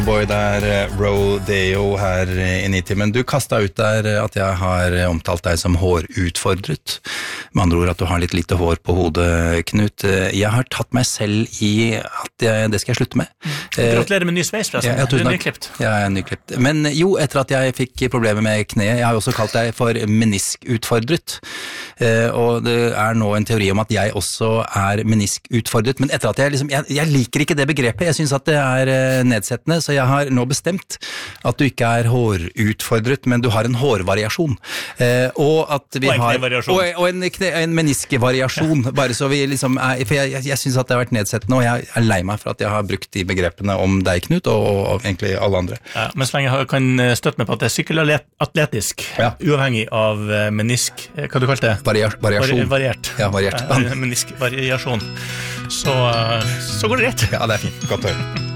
Boy der, Rodeo her i Nitimen. Du kastet ut der at jeg har omtalt deg som hårutfordret. Med andre ord at du har litt lite hår på hodet, Knut. Jeg har tatt meg selv i at det skal jeg slutte med. Gratulerer med ny sveis, forresten. Ja, du er nyklipt. Ja, jeg er nyklipt. Men jo, etter at jeg fikk problemer med kneet, jeg har jo også kalt deg for meniskutfordret. Og det er nå en teori om at jeg også er meniskutfordret. Men etter at jeg liker ikke det begrepet. Jeg synes at det er nedsettende, så jeg har nå bestemt at du ikke er hårutfordret, men du har en hårvariasjon. Og at vi og en meniskevariasjon, bare så vi liksom for jeg synes at det har vært nedsettende, og jeg er lei meg for at jeg har brukt de begrepene om deg, Knut, og egentlig alle andre. Ja, men så lenge jeg kan støtte meg på at det er sykkelatletisk, uavhengig av menisk, hva du kalte det? Variasjon. Variert. Ja, variert. Meniskvariasjon. Så går det rett. Ja, det er fint. Godt å høre.